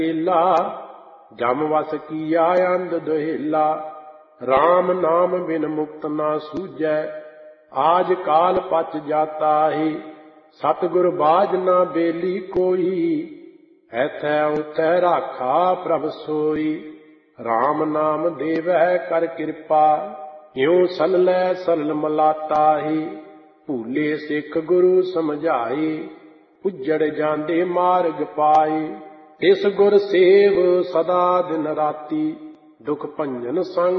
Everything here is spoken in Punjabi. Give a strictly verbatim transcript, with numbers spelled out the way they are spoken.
ਲਾ ਜਮ ਵਸ ਕੀਆ ਅੰਧ ਦੁਹੇਲਾ। ਰਾਮ ਨਾਮ ਬਿਨ ਮੁਕਤ ਨਾ ਸੂਝੈ ਆਜ ਕਾਲ ਪਚ ਜਾਤਾ ਹੀ। ਸਤਿਗੁਰ ਬਾਝ ਨਾ ਬੇਲੀ ਕੋਈ ਐਥੈ ਉਥੈ ਰਾਖਾ ਪ੍ਰਭ ਸੋਈ। ਰਾਮ ਨਾਮ ਦੇਵੈ ਕਰ ਕਿਰਪਾ ਇਉ ਸਲਲੈ ਸਰਲ ਮਲਾਤਾ ਹੀ। ਭੂਲੇ ਸਿੱਖ ਗੁਰੂ ਸਮਝਾਈ ਉੱਜੜ ਜਾਂਦੇ ਮਾਰਗ ਪਾਈ। ਇਸ ਗੁਰ ਸੇਵ ਸਦਾ ਦਿਨ ਰਾਤੀ ਦੁਖ ਭੰਜਨ ਸੰਗ